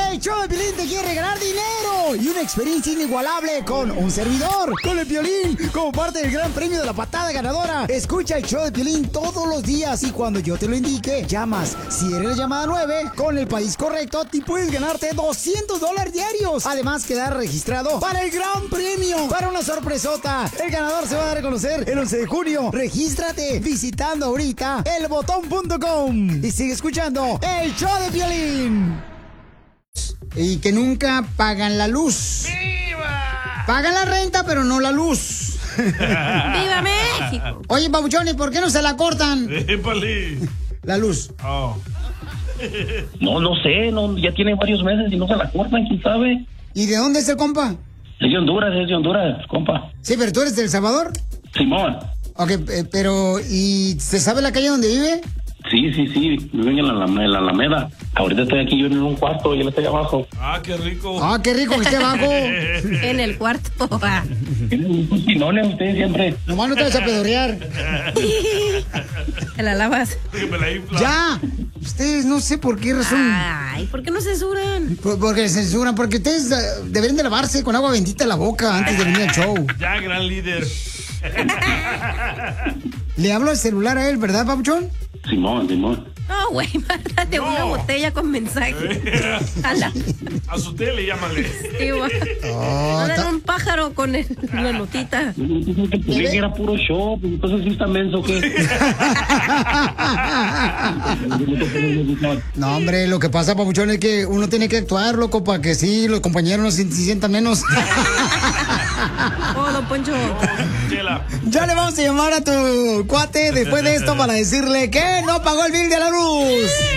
El show de Piolín te quiere regalar dinero y una experiencia inigualable con un servidor, con el Piolín, como parte del gran premio de la patada ganadora. Escucha el show de Piolín todos los días y cuando yo te lo indique, llamas. Si eres la llamada 9, con el país correcto, te puedes ganarte $200 diarios. Además, quedar registrado para el gran premio, para una sorpresota. El ganador se va a dar a conocer el 11 de junio. Regístrate visitando ahorita elbotón.com y sigue escuchando el show de Piolín. Y que nunca pagan la luz. ¡Viva! Pagan la renta, pero no la luz. ¡Viva México! Oye, papuchón, ¿y por qué no se la cortan? ¡Épale! La luz. Oh. No sé, ya tiene varios meses y no se la cortan, ¿quién sabe? ¿Y de dónde es el compa? Es de Honduras, compa. Sí, pero ¿tú eres de El Salvador? Simón. Ok, pero ¿y se sabe la calle donde vive? Sí, viven en la Alameda. Ahorita estoy aquí yo en un cuarto y él está allá abajo. Ah, qué rico. Ah, qué rico que esté abajo. En el cuarto. Pinones, ustedes siempre. Nomás no te vas a pedorrear. Te la lavas. Ya. Ustedes no sé por qué razón. Ay, ¿por qué no censuran? Porque censuran, porque ustedes deberían de lavarse con agua bendita la boca antes de venir al show. Ya, gran líder. Le hablo al celular a él, ¿verdad, papuchón? Simón. No, güey, mándate una botella con mensaje. Ala. A su tele, llámale. Sí, güey. Mándale un pájaro con una notita. Pensé que era puro show, pues entonces sí está menso, ¿qué? No, hombre, lo que pasa, papuchón, es que uno tiene que actuar, loco, para que sí, los compañeros no se sientan menos. Oh, don Poncho. Ya le vamos a llamar a tu cuate después de esto para decirle que no pagó el bill de la luz.